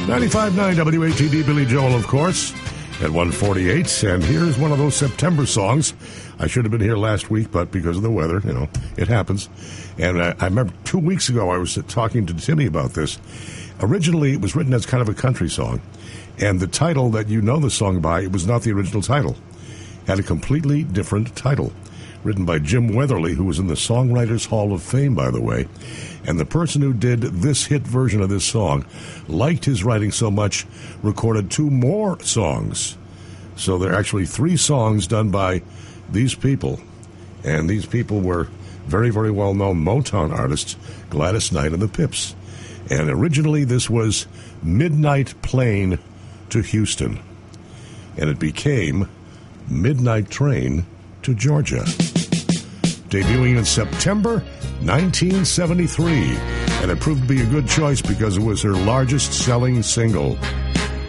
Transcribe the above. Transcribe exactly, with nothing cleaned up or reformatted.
ninety-five point nine W A T D, Billy Joel, of course, at one forty-eight. And here's one of those September songs. I should have been here last week, but because of the weather, you know, it happens. And I, I remember two weeks ago I was talking to Timmy about this. Originally, it was written as kind of a country song. And the title that you know the song by, it was not the original title. It had a completely different title. Written by Jim Weatherly, who was in the Songwriters Hall of Fame, by the way. And the person who did this hit version of this song liked his writing so much, recorded two more songs. So there are actually three songs done by these people. And these people were very, very well-known Motown artists, Gladys Knight and the Pips. And originally this was Midnight Plane to Houston. And it became Midnight Train to Georgia. Debuting in September nineteen seventy-three, and it proved to be a good choice because it was her largest selling single.